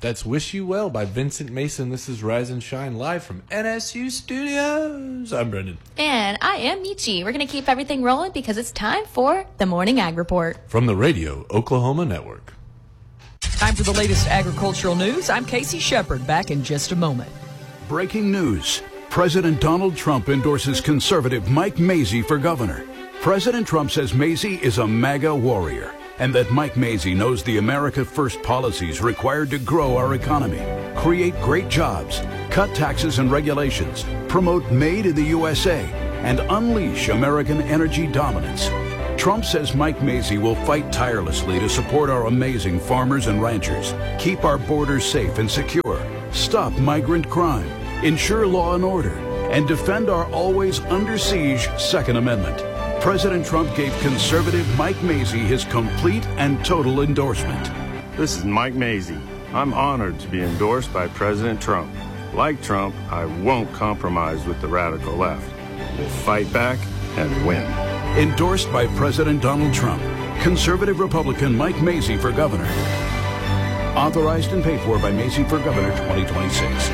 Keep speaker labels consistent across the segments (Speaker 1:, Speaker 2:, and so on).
Speaker 1: That's Wish You Well by Vincent Mason. This is Rise and Shine live from NSU Studios. I'm Brendan.
Speaker 2: And I am Michi. We're going to keep everything rolling because it's time for the Morning Ag Report.
Speaker 1: From the Radio Oklahoma Network.
Speaker 3: Time for the latest agricultural news. I'm Casey Shepard, back in just a moment.
Speaker 4: Breaking news. President Donald Trump endorses conservative Mike Mazzei for governor. President Trump says Mazzei is a MAGA warrior, and that Mike Mazzei knows the America First policies required to grow our economy, create great jobs, cut taxes and regulations, promote Made in the USA, and unleash American energy dominance. Trump says Mike Mazzei will fight tirelessly to support our amazing farmers and ranchers, keep our borders safe and secure, stop migrant crime, ensure law and order, and defend our always under siege Second Amendment. President Trump gave conservative Mike Mazzei his complete and total endorsement.
Speaker 5: This is Mike Mazzei. I'm honored to be endorsed by President Trump. Like Trump, I won't compromise with the radical left. We'll fight back and win.
Speaker 4: Endorsed by President Donald Trump. Conservative Republican Mike Mazzei for governor. Authorized and paid for by Mazzei for Governor 2026.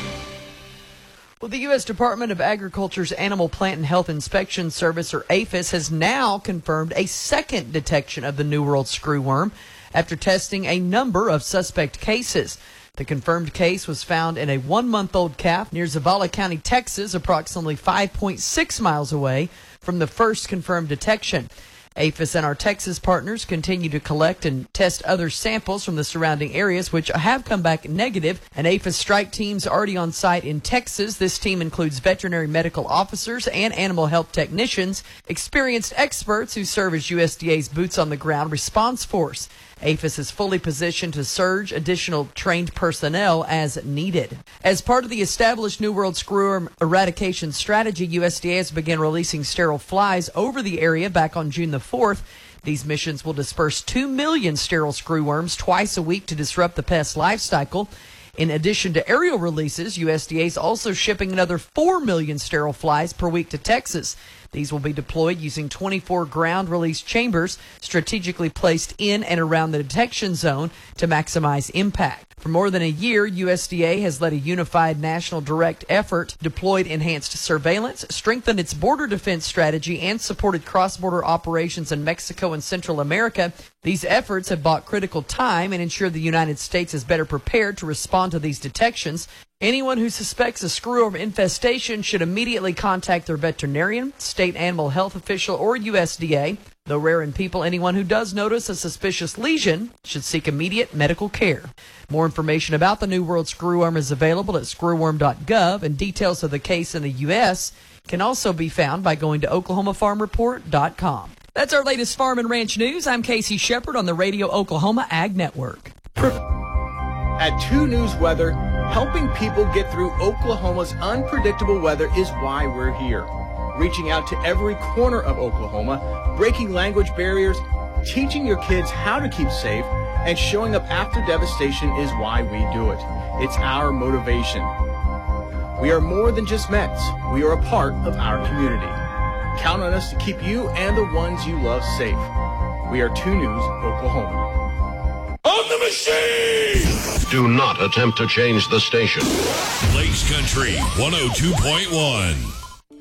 Speaker 3: Well, the U.S. Department of Agriculture's Animal Plant and Health Inspection Service, or APHIS, has now confirmed a second detection of the New World screwworm after testing a number of suspect cases. The confirmed case was found in a 1-month-old calf near Zavala County, Texas, approximately 5.6 miles away from the first confirmed detection. APHIS and our Texas partners continue to collect and test other samples from the surrounding areas, which have come back negative. An APHIS strike team's already on site in Texas. This team includes veterinary medical officers and animal health technicians, experienced experts who serve as USDA's boots-on-the-ground response force. APHIS is fully positioned to surge additional trained personnel as needed. As part of the established New World screwworm eradication strategy, USDA has begun releasing sterile flies over the area back on June the 4th. These missions will disperse 2 million sterile screwworms twice a week to disrupt the pest life cycle. In addition to aerial releases, USDA is also shipping another 4 million sterile flies per week to Texas. These will be deployed using 24 ground release chambers strategically placed in and around the detection zone to maximize impact. For more than a year, USDA has led a unified national direct effort, deployed enhanced surveillance, strengthened its border defense strategy, and supported cross-border operations in Mexico and Central America. These efforts have bought critical time and ensured the United States is better prepared to respond to these detections. Anyone who suspects a screwworm infestation should immediately contact their veterinarian, state animal health official, or USDA. Though rare in people, anyone who does notice a suspicious lesion should seek immediate medical care. More information about the New World screwworm is available at screwworm.gov, and details of the case in the U.S. can also be found by going to oklahomafarmreport.com. That's our latest farm and ranch news. I'm Casey Shepard on the Radio Oklahoma Ag Network.
Speaker 6: At 2 News Weather, helping people get through Oklahoma's unpredictable weather is why we're here. Reaching out to every corner of Oklahoma, breaking language barriers, teaching your kids how to keep safe, and showing up after devastation is why we do it. It's our motivation. We are more than just Mets. We are a part of our community. Count on us to keep you and the ones you love safe. We are 2 News Oklahoma.
Speaker 7: On the machine!
Speaker 8: Do not attempt to change the station.
Speaker 7: Lakes Country 102.1.